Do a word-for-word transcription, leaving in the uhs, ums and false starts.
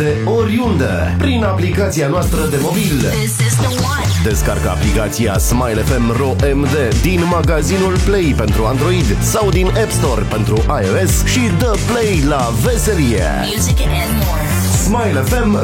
de oriunde prin aplicația noastră de mobil. Descarcă aplicația Smile F M R O M D din magazinul Play pentru Android sau din App Store pentru iOS și dă play la veselie. Smile F M